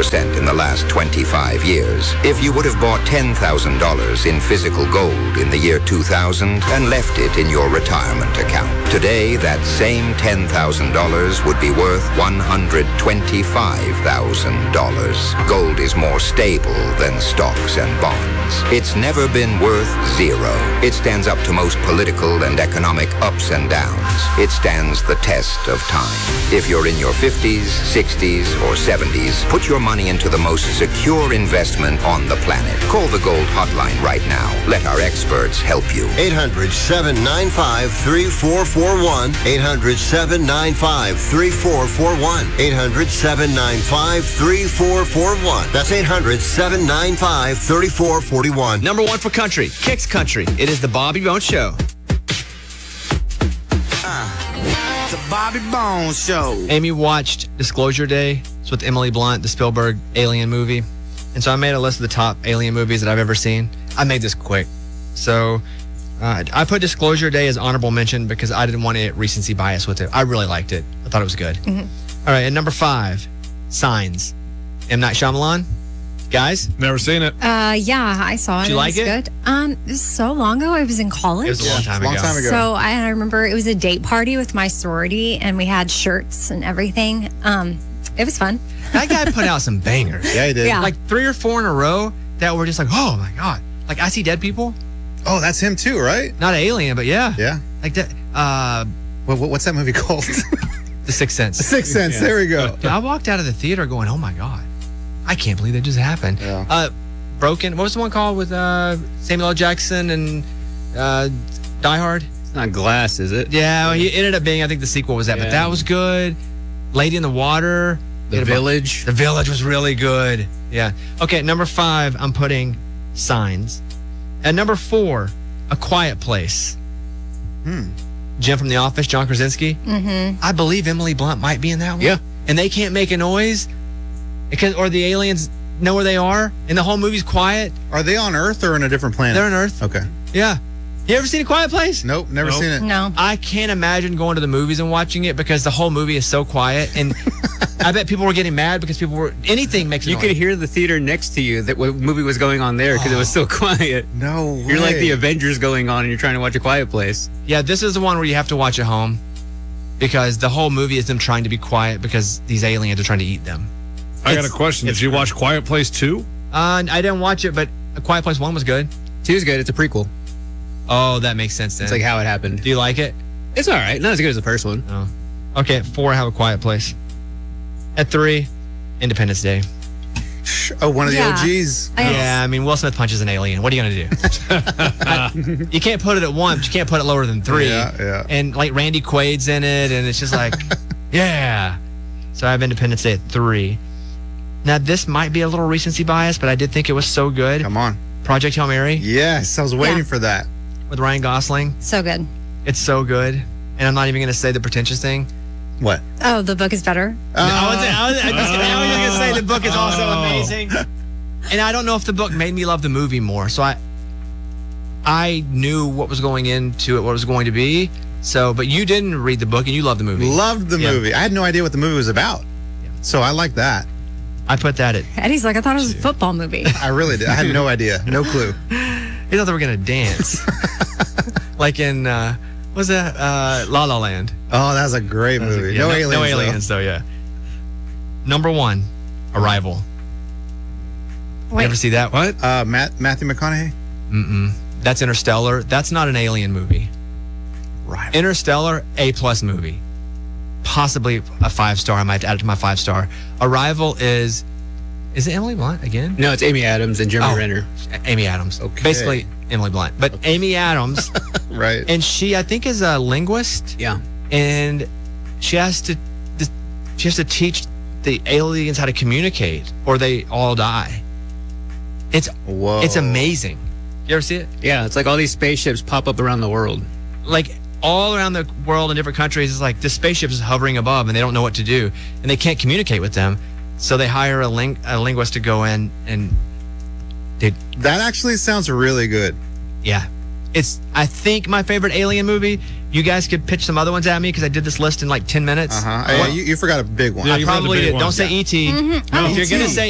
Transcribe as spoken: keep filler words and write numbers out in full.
percent in the last twenty-five years. If you would have bought ten thousand dollars in physical gold in the year two thousand and left it in your retirement account, today that same ten thousand dollars would be worth one hundred twenty-five thousand dollars. Gold is more stable than stocks and bonds. It's never been worth zero. It stands up to most political and economic ups and downs. It stands the test of time. If you're in your fifties, sixties, or seventies, put your money into the most secure investment on the planet. Call the Gold Hotline right now. Let our experts help you. eight hundred, seven nine five, three four four one. eight hundred, seven nine five, three four four one. eight hundred, seven nine five, three four four one. That's eight hundred, seven nine five, three four four one. Number one for country, Kicks Country. It is the Bobby Bones Show. Uh, the Bobby Bones Show. Amy watched Disclosure Day. It's with Emily Blunt, the Spielberg Alien movie. And so I made a list of the top Alien movies that I've ever seen. I made this quick. So uh, I put Disclosure Day as honorable mention because I didn't want to recency bias with it. I really liked it. I thought it was good. Mm-hmm. All right, at number five, Signs. M. Night Shyamalan. Guys? Never seen it. Uh, yeah, I saw it. Did you it like was it? Good. Um, it was so long ago. I was in college. It was a long time long ago. time ago. So I, I remember it was a date party with my sorority, and we had shirts and everything. Um, it was fun. That guy put out some bangers. Yeah, he did. Yeah. Like three or four in a row that were just like, oh my God. Like I See Dead People. Oh, that's him too, right? Not Alien, but yeah. Yeah. Like that. Uh, What, what, what's that movie called? The Sixth Sense. Sixth Sense. Yeah. There we go. Dude, I walked out of the theater going, oh my God. I can't believe that just happened. Yeah. Uh, Broken. What was the one called with uh, Samuel L. Jackson and uh, Die Hard? It's not Glass, is it? Yeah, well, he ended up being, I think the sequel was that, Yeah. but that was good. Lady in the Water. The Hit about- Village. The Village was really good. Yeah. Okay, at number five, I'm putting Signs. At number four, A Quiet Place. Hmm. Jim from The Office, John Krasinski. Mm-hmm. I believe Emily Blunt might be in that one. Yeah. And they can't make a noise because, or the aliens know where they are, and the whole movie's quiet. Are they on Earth or on a different planet? They're on Earth. Okay. Yeah. You ever seen A Quiet Place? Nope, never Nope. seen it. No. I can't imagine going to the movies and watching it because the whole movie is so quiet, and I bet people were getting mad because people were anything makes a You noise. could hear the theater next to you that what movie was going on there because it was so quiet. No way. You're like the Avengers going on and you're trying to watch A Quiet Place. Yeah, this is the one where you have to watch at home because the whole movie is them trying to be quiet because these aliens are trying to eat them. I got a It's- question. Did you watch Quiet Place two? Uh, I didn't watch it, but A Quiet Place one was good. Two is good. It's a prequel. Oh, that makes sense then. It's like how it happened. Do you like it? It's all right. Not as good as the first one. Oh. Okay, at four, I have A Quiet Place. At three, Independence Day. Oh, one of the Yeah. O Gs. I- Yeah, I mean, Will Smith punches an alien. What are you going to do? I- you can't put it at one, but you can't put it lower than three. Yeah, yeah. And like Randy Quaid's in it, and it's just like, yeah. So I have Independence Day at three. Now, this might be a little recency bias, but I did think it was so good. Come on. Project Hail Mary Yes, I was waiting Yeah. for that. with Ryan Gosling. So good. It's so good. And I'm not even going to say the pretentious thing. What? Oh, the book is better. I was, I was, I was, I was going to say the book is also amazing. And I don't know if the book made me love the movie more. So I I knew what was going into it, what it was going to be. So, but you didn't read the book and you loved the movie. Loved the Yeah. movie. I had no idea what the movie was about. So I like that. I put that at, Eddie's like, I thought it was a football movie. I really did. I had no idea. No clue. he thought they were going to dance. like in, uh, what was that? Uh, La La Land. Oh, that was a great That was a- movie. yeah, no, aliens. No though. aliens, though, yeah. Number one, Arrival. Wait. Ever see that? What? Uh, Matt, Matthew McConaughey. Mm-mm. That's Interstellar. That's not an alien movie. Right. Interstellar, A plus movie. Possibly a five star. I might add it to my five star. Arrival is, is it Emily Blunt again? No, it's Amy Adams and Jeremy Oh. Renner. Amy Adams. Okay. Basically Emily Blunt. But Amy Adams, Right. and she, I think, is a linguist, Yeah. and she has to, she has to teach the aliens how to communicate, or they all die. It's Whoa. it's amazing. You ever see it? Yeah, it's like all these spaceships pop up around the world. Like all around the world in different countries, it's like this spaceship is hovering above and they don't know what to do and they can't communicate with them. So they hire a, ling- a linguist to go in and they, That actually sounds really good. yeah. It's, I think, my favorite alien movie. You guys could pitch some other ones at me because I did this list in like ten minutes. Uh huh. Yeah, you, you forgot a big one. Yeah, I you read the probably big did. ones. Don't say E T. Mhm. If you're going to Oh, say